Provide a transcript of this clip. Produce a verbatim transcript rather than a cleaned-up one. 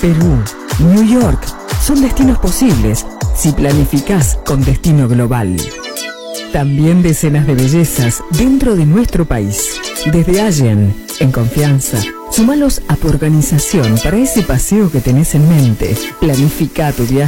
Perú, New York, son destinos posibles si planificás con Destino Global. También decenas de bellezas dentro de nuestro país. Desde Allen, en confianza, sumalos a tu organización para ese paseo que tenés en mente. Planifica tu viaje